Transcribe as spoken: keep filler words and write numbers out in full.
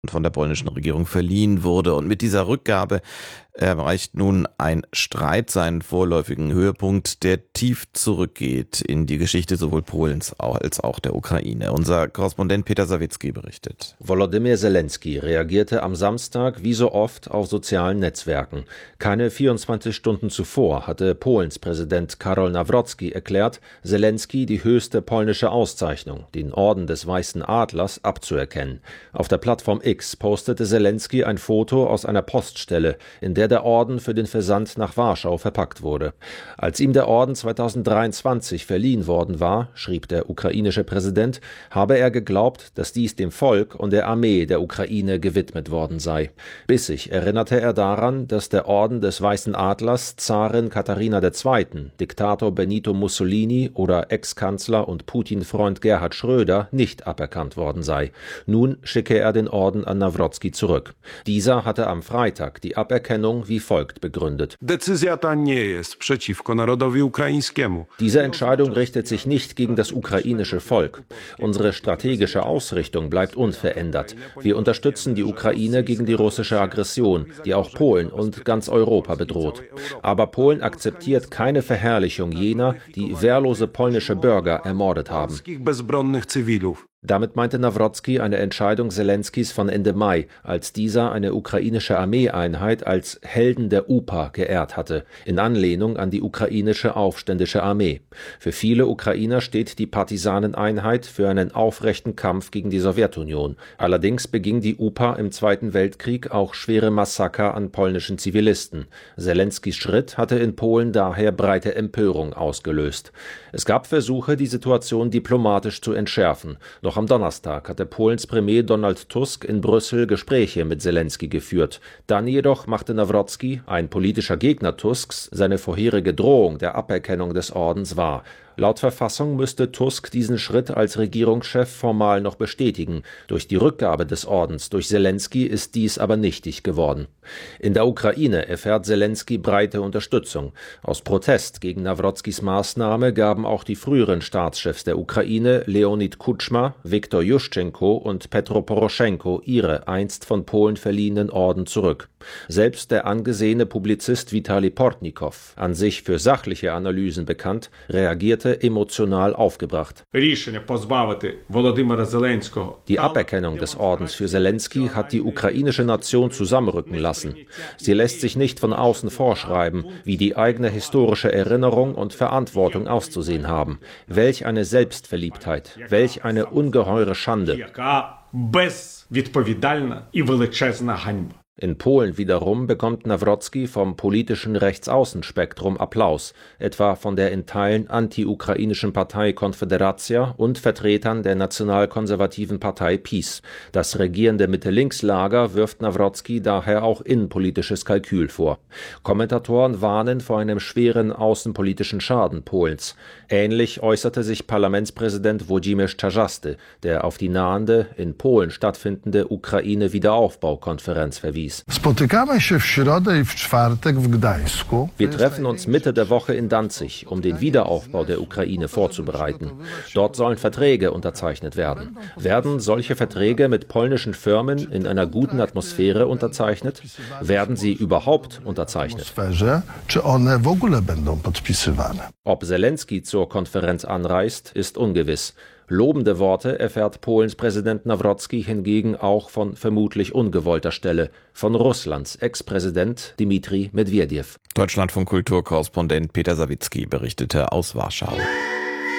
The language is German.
von der polnischen Regierung verliehen wurde. Und mit dieser Rückgabe erreicht nun ein Streit seinen vorläufigen Höhepunkt, der tief zurückgeht in die Geschichte sowohl Polens als auch der Ukraine. Unser Korrespondent Peter Sawicki berichtet. Volodymyr Zelensky reagierte am Samstag wie so oft auf sozialen Netzwerken. Keine vierundzwanzig Stunden zuvor hatte Polens Präsident Karol Nawrocki erklärt, Zelensky die höchste polnische Auszeichnung, den Orden des Weißen Adlers, abzuerkennen. Auf der Plattform X postete Zelensky ein Foto aus einer Poststelle, in der der Orden für den Versand nach Warschau verpackt wurde. Als ihm der Orden zweitausenddreiundzwanzig verliehen worden war, schrieb der ukrainische Präsident, habe er geglaubt, dass dies dem Volk und der Armee der Ukraine gewidmet worden sei. Bissig erinnerte er daran, dass der Orden des Weißen Adlers Zarin Katharina der Zweiten., Diktator Benito Mussolini oder Ex-Kanzler und Putin-Freund Gerhard Schröder nicht aberkannt worden sei. Nun schicke er den Orden an Nawrocki zurück. Dieser hatte am Freitag die Aberkennung wie folgt begründet. Diese Entscheidung richtet sich nicht gegen das ukrainische Volk. Unsere strategische Ausrichtung bleibt unverändert. Wir unterstützen die Ukraine gegen die russische Aggression, die auch Polen und ganz Europa bedroht. Aber Polen akzeptiert keine Verherrlichung jener, die wehrlose polnische Bürger ermordet haben. Damit meinte Nawrocki eine Entscheidung Zelenskys von Ende Mai, als dieser eine ukrainische Armeeeinheit als Helden der U P A geehrt hatte, in Anlehnung an die ukrainische aufständische Armee. Für viele Ukrainer steht die Partisaneneinheit für einen aufrechten Kampf gegen die Sowjetunion. Allerdings beging die U P A im Zweiten Weltkrieg auch schwere Massaker an polnischen Zivilisten. Zelenskys Schritt hatte in Polen daher breite Empörung ausgelöst. Es gab Versuche, die Situation diplomatisch zu entschärfen. Noch am Donnerstag hatte Polens Premier Donald Tusk in Brüssel Gespräche mit Zelensky geführt. Dann jedoch machte Nawrocki, ein politischer Gegner Tusks, seine vorherige Drohung der Aberkennung des Ordens wahr. Laut Verfassung müsste Tusk diesen Schritt als Regierungschef formal noch bestätigen. Durch die Rückgabe des Ordens durch Zelensky ist dies aber nichtig geworden. In der Ukraine erfährt Zelensky breite Unterstützung. Aus Protest gegen Nawrockis Maßnahme gaben auch die früheren Staatschefs der Ukraine, Leonid Kutschma, Viktor Juschenko und Petro Poroschenko, ihre einst von Polen verliehenen Orden zurück. Selbst der angesehene Publizist Vitali Portnikow, an sich für sachliche Analysen bekannt, reagierte emotional aufgebracht. Die Aberkennung des Ordens für Zelensky hat die ukrainische Nation zusammenrücken lassen. Sie lässt sich nicht von außen vorschreiben, wie die eigene historische Erinnerung und Verantwortung auszusehen haben. Welch eine Selbstverliebtheit, welch eine ungeheure Schande. In Polen wiederum bekommt Nawrocki vom politischen Rechtsaußenspektrum Applaus, etwa von der in Teilen anti-ukrainischen Partei Konfederacja und Vertretern der nationalkonservativen Partei PiS. Das regierende Mitte-Links-Lager wirft Nawrocki daher auch innenpolitisches Kalkül vor. Kommentatoren warnen vor einem schweren außenpolitischen Schaden Polens. Ähnlich äußerte sich Parlamentspräsident Włodzimierz Czarzasty, der auf die nahende, in Polen stattfindende Ukraine-Wiederaufbaukonferenz verwies. Wir treffen uns Mitte der Woche in Danzig, um den Wiederaufbau der Ukraine vorzubereiten. Dort sollen Verträge unterzeichnet werden. Werden solche Verträge mit polnischen Firmen in einer guten Atmosphäre unterzeichnet? Werden sie überhaupt unterzeichnet? Ob Zelensky zur Konferenz anreist, ist ungewiss. Lobende Worte erfährt Polens Präsident Nawrocki hingegen auch von vermutlich ungewollter Stelle, von Russlands Ex-Präsident Dmitri Medwedew. Deutschlandfunk Kulturkorrespondent Peter Sawicki berichtete aus Warschau.